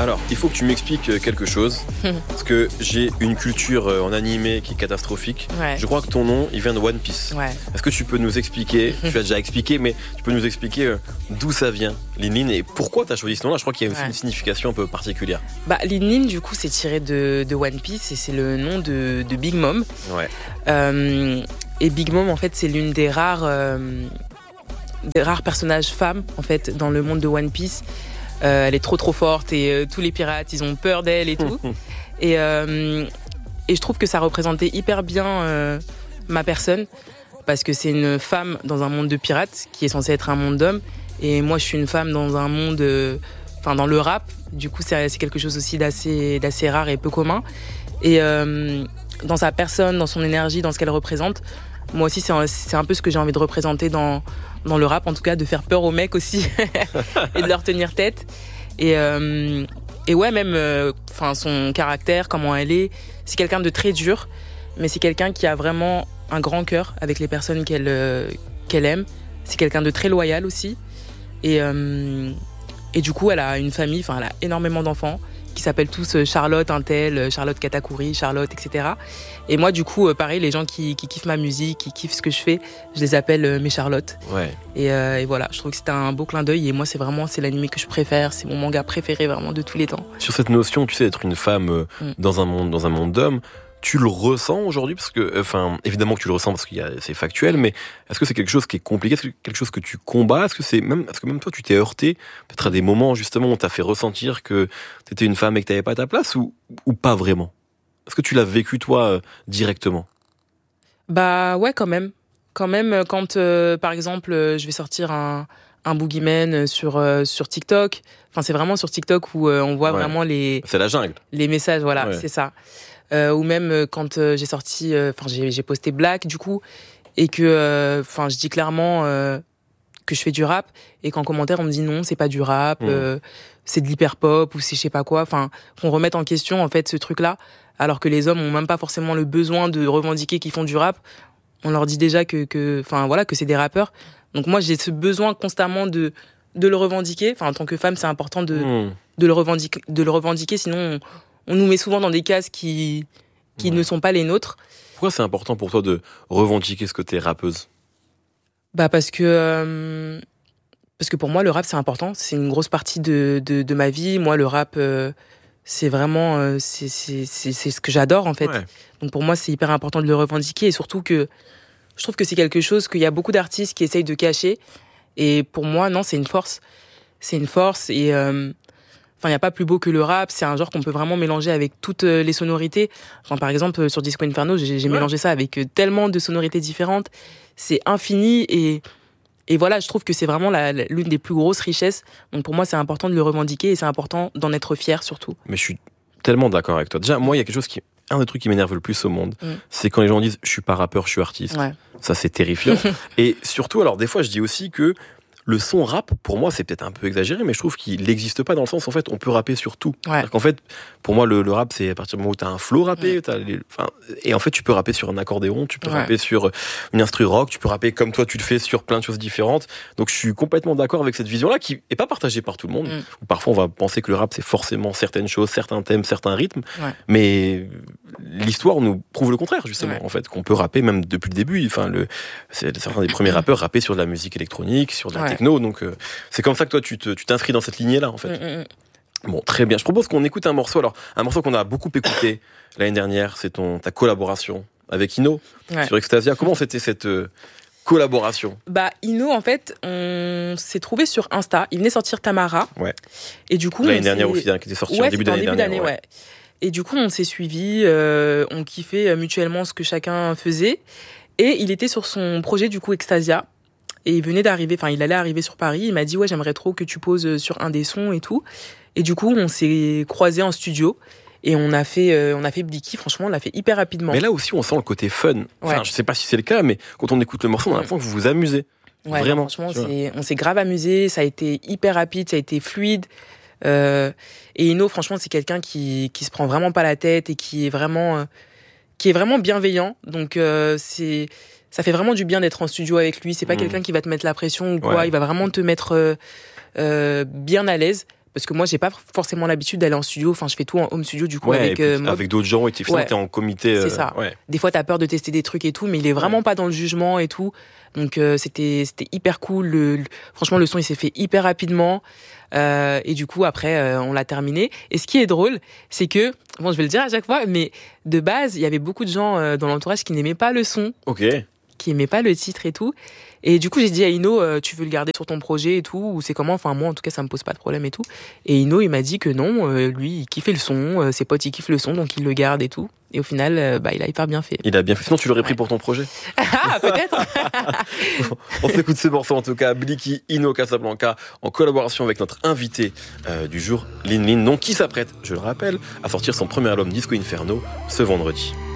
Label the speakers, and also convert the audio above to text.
Speaker 1: Alors, il faut que tu m'expliques quelque chose, parce que j'ai une culture en animé qui est catastrophique.
Speaker 2: Ouais.
Speaker 1: Je crois que ton nom, il vient de One Piece.
Speaker 2: Ouais.
Speaker 1: Est-ce que tu peux nous expliquer, tu l'as déjà expliqué, mais tu peux nous expliquer d'où ça vient, Lin Lin, et pourquoi tu as choisi ce nom-là? Je crois qu'il y a aussi une signification un peu particulière.
Speaker 2: Bah, Lin Lin, du coup, c'est tiré de One Piece et c'est le nom de Big Mom.
Speaker 1: Ouais.
Speaker 2: Et Big Mom, en fait, c'est l'une des rares personnages femmes, en fait, dans le monde de One Piece. Elle est trop forte et tous les pirates, ils ont peur d'elle et tout. Et je trouve que ça représentait hyper bien ma personne, parce que c'est une femme dans un monde de pirates qui est censé être un monde d'hommes. Et moi, je suis une femme dans un monde, dans le rap. Du coup, c'est quelque chose aussi d'assez rare et peu commun. Et dans sa personne, dans son énergie, dans ce qu'elle représente, moi aussi, c'est un peu ce que j'ai envie de représenter dans le rap, en tout cas, de faire peur aux mecs aussi et de leur tenir tête. Et ouais, même son caractère, comment elle est, c'est quelqu'un de très dur, mais c'est quelqu'un qui a vraiment un grand cœur avec les personnes qu'elle aime. C'est quelqu'un de très loyal aussi. Et du coup, elle a une famille, elle a énormément d'enfants qui s'appellent tous Charlotte Intel, Charlotte Katakuri, Charlotte, etc. Et moi, du coup, pareil, les gens qui kiffent ma musique, qui kiffent ce que je fais, je les appelle mes Charlottes.
Speaker 1: Ouais.
Speaker 2: Et voilà, je trouve que c'était un beau clin d'œil. Et moi, c'est l'anime que je préfère. C'est mon manga préféré vraiment de tous les temps.
Speaker 1: Sur cette notion, tu sais, d'être une femme dans un monde d'hommes, tu le ressens aujourd'hui? Parce que, évidemment que tu le ressens parce que c'est factuel, mais est-ce que c'est quelque chose qui est compliqué? Est-ce que c'est quelque chose que tu combats? Est-ce que même toi, tu t'es heurté peut-être à des moments, justement, où on t'a fait ressentir que t'étais une femme et que t'avais pas ta place, ou pas vraiment? Est-ce que tu l'as vécu, toi, directement?
Speaker 2: Bah ouais, quand même. Quand même, quand, par exemple, je vais sortir un boogeyman sur TikTok. C'est vraiment sur TikTok où on voit vraiment
Speaker 1: c'est la jungle.
Speaker 2: Les messages, voilà, c'est ça. Ou même quand j'ai sorti, j'ai posté Black du coup, et que, je dis clairement que je fais du rap, et qu'en commentaire on me dit non, c'est pas du rap, c'est de l'hyper-pop, ou c'est je sais pas quoi, qu'on remette en question en fait ce truc-là, alors que les hommes ont même pas forcément le besoin de revendiquer qu'ils font du rap. On leur dit déjà que c'est des rappeurs. Donc moi j'ai ce besoin constamment de le revendiquer. En tant que femme, c'est important de le revendiquer, sinon on nous met souvent dans des cases qui ne sont pas les nôtres.
Speaker 1: Pourquoi c'est important pour toi de revendiquer ce côté rappeuse?
Speaker 2: Parce que pour moi, le rap, c'est important. C'est une grosse partie de ma vie. Moi, le rap, c'est vraiment c'est ce que j'adore, en fait. Ouais. Donc pour moi, c'est hyper important de le revendiquer. Et surtout que je trouve que c'est quelque chose qu'il y a beaucoup d'artistes qui essayent de cacher. Et pour moi, non, c'est une force. C'est une force. Et il n'y a pas plus beau que le rap. C'est un genre qu'on peut vraiment mélanger avec toutes les sonorités. Par exemple, sur Disco Inferno, j'ai mélangé ça avec tellement de sonorités différentes. C'est infini. Et voilà, je trouve que c'est vraiment l'une des plus grosses richesses. Donc pour moi, c'est important de le revendiquer et c'est important d'en être fier surtout.
Speaker 1: Mais je suis tellement d'accord avec toi. Déjà, moi, il y a quelque chose un des trucs qui m'énerve le plus au monde, c'est quand les gens disent « je suis pas rappeur, je suis artiste ». Ça, c'est terrifiant. Et surtout, alors des fois, je dis aussi que le son rap, pour moi, c'est peut-être un peu exagéré, mais je trouve qu'il n'existe pas dans le sens, en fait, on peut rapper sur tout. C'est-à-dire qu'en fait, pour moi, le rap, c'est à partir du moment où tu as un flow rappé, et en fait, tu peux rapper sur un accordéon, tu peux rapper sur une instru rock, tu peux rapper comme toi, tu le fais sur plein de choses différentes. Donc, je suis complètement d'accord avec cette vision-là, qui n'est pas partagée par tout le monde. Où parfois, on va penser que le rap, c'est forcément certaines choses, certains thèmes, certains rythmes. Mais l'histoire nous prouve le contraire, justement, en fait, qu'on peut rapper même depuis le début. Certains des premiers rappeurs rappaient sur de la musique électronique, sur de la techno, donc c'est comme ça que toi tu t'inscris dans cette lignée-là, en fait. Bon, très bien. Je propose qu'on écoute un morceau. Alors, un morceau qu'on a beaucoup écouté l'année dernière, c'est ta collaboration avec Ino sur Extasia. Comment c'était cette collaboration?
Speaker 2: Ino, en fait, on s'est trouvé sur Insta. Il venait sortir Tamara. Ouais. Et du coup,
Speaker 1: l'année dernière aussi, qui était sortie en début d'année dernière.
Speaker 2: Ouais. Et du coup, on s'est suivis, on kiffait mutuellement ce que chacun faisait. Et il était sur son projet, du coup, Extasia. Et il allait arriver sur Paris. Il m'a dit, ouais, j'aimerais trop que tu poses sur un des sons et tout. Et du coup, on s'est croisés en studio. Et on a fait Blicky. Franchement, on l'a fait hyper rapidement.
Speaker 1: Mais là aussi, on sent le côté fun. Je sais pas si c'est le cas, mais quand on écoute le morceau, on a l'impression que vous vous amusez.
Speaker 2: Ouais,
Speaker 1: vraiment.
Speaker 2: Franchement, on s'est grave amusé. Ça a été hyper rapide, ça a été fluide. Et Ino, franchement, c'est quelqu'un qui se prend vraiment pas la tête et qui est vraiment bienveillant. Donc, ça fait vraiment du bien d'être en studio avec lui. C'est pas quelqu'un qui va te mettre la pression ou quoi. Il va vraiment te mettre bien à l'aise parce que moi j'ai pas forcément l'habitude d'aller en studio, enfin je fais tout en home studio du coup avec
Speaker 1: d'autres gens et finalement t'es en comité.
Speaker 2: C'est ça. Des fois t'as peur de tester des trucs et tout, mais il est vraiment pas dans le jugement et tout. Donc c'était hyper cool. Franchement le son il s'est fait hyper rapidement. Et du coup après on l'a terminé. Et ce qui est drôle, c'est que bon je vais le dire à chaque fois, mais de base il y avait beaucoup de gens dans l'entourage qui n'aimaient pas le son, qui aimaient pas le titre et tout. Et du coup j'ai dit à Ino, tu veux le garder sur ton projet et tout, ou c'est comment? Enfin moi en tout cas ça me pose pas de problème et tout. Et Ino il m'a dit que non, lui il kiffait le son, ses potes ils kiffent le son donc il le garde et tout. Et au final, il a hyper bien fait.
Speaker 1: Il a bien fait. Sinon, tu l'aurais pris pour ton projet.
Speaker 2: Ah, peut-être.
Speaker 1: On s'écoute ce morceau, en tout cas. Bliki, Ino Casablanca, en collaboration avec notre invité du jour, Lin Lin, donc qui s'apprête, je le rappelle, à sortir son premier album Disco Inferno ce vendredi.